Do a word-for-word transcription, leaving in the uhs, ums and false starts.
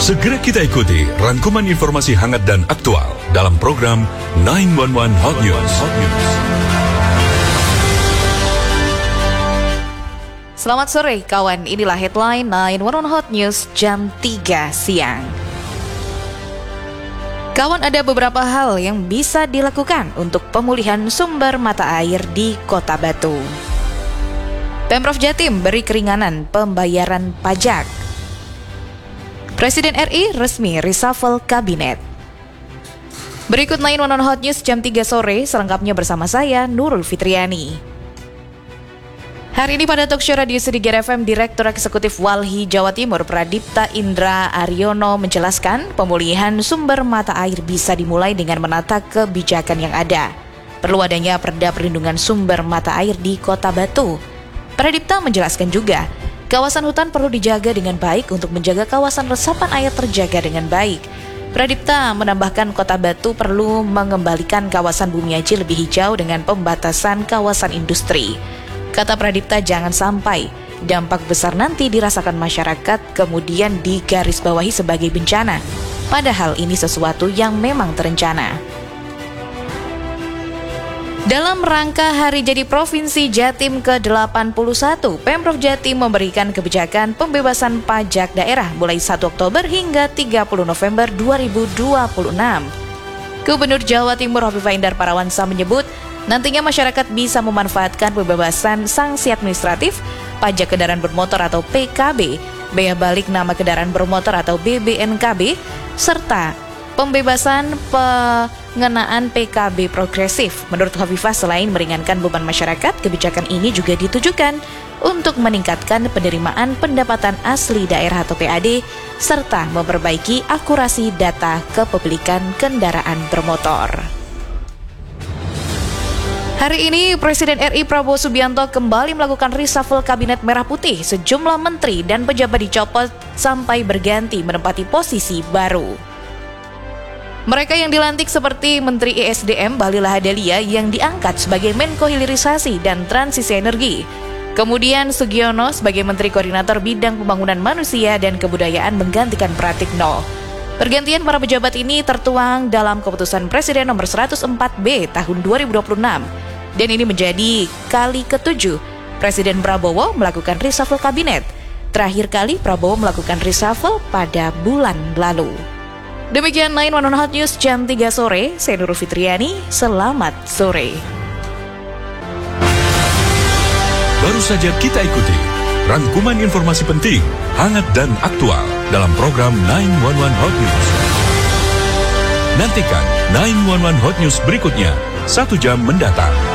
Segera kita ikuti rangkuman informasi hangat dan aktual dalam program sembilan satu satu Hot News. Selamat sore kawan, inilah headline sembilan satu satu Hot News jam tiga siang. Kawan, ada beberapa hal yang bisa dilakukan untuk pemulihan sumber mata air di Kota Batu. Pemprov Jatim beri keringanan pembayaran pajak. Presiden R I resmi reshuffle kabinet. Berikut sembilan satu satu Hot News jam tiga sore, selengkapnya bersama saya, Nurul Fitriani. Hari ini pada talkshow Radio Sedigir F M, Direktur Eksekutif Walhi Jawa Timur Pradipta Indra Aryono menjelaskan pemulihan sumber mata air bisa dimulai dengan menata kebijakan yang ada. Perlu adanya perda perlindungan sumber mata air di Kota Batu. Pradipta menjelaskan juga, kawasan hutan perlu dijaga dengan baik untuk menjaga kawasan resapan air terjaga dengan baik. Pradipta menambahkan Kota Batu perlu mengembalikan kawasan Bumi Aji lebih hijau dengan pembatasan kawasan industri. Kata Pradipta, jangan sampai dampak besar nanti dirasakan masyarakat kemudian digarisbawahi sebagai bencana. Padahal ini sesuatu yang memang terencana. Dalam rangka Hari Jadi Provinsi Jatim ke delapan puluh satu, Pemprov Jatim memberikan kebijakan pembebasan pajak daerah mulai satu Oktober hingga tiga puluh November dua ribu dua puluh enam. Gubernur Jawa Timur Hovifah Indar Parawansa menyebut, nantinya masyarakat bisa memanfaatkan pembebasan sanksi administratif, pajak kendaraan bermotor atau P K B, bea balik nama kendaraan bermotor atau B B N K B, serta pembebasan pengenaan P K B progresif. Menurut Hovifah, selain meringankan beban masyarakat, kebijakan ini juga ditujukan untuk meningkatkan penerimaan pendapatan asli daerah atau P A D, serta memperbaiki akurasi data kepemilikan kendaraan bermotor. Hari ini, Presiden R I Prabowo Subianto kembali melakukan reshuffle Kabinet Merah Putih. Sejumlah menteri dan pejabat dicopot sampai berganti menempati posisi baru. Mereka yang dilantik seperti Menteri E S D M Bahlil Lahadalia yang diangkat sebagai Menko Hilirisasi dan Transisi Energi. Kemudian Sugiono sebagai Menteri Koordinator Bidang Pembangunan Manusia dan Kebudayaan menggantikan Pratikno. Pergantian para pejabat ini tertuang dalam Keputusan Presiden nomor seratus empat B tahun dua ribu dua puluh enam. Dan ini menjadi kali ketujuh Presiden Prabowo melakukan reshuffle kabinet. Terakhir kali Prabowo melakukan reshuffle pada bulan lalu. Demikian sembilan satu satu Hot News jam tiga sore, saya Nurul Fitriani, selamat sore. Baru saja kita ikuti rangkuman informasi penting, hangat dan aktual dalam program sembilan satu satu Hot News. Nantikan sembilan satu satu Hot News berikutnya, satu jam mendatang.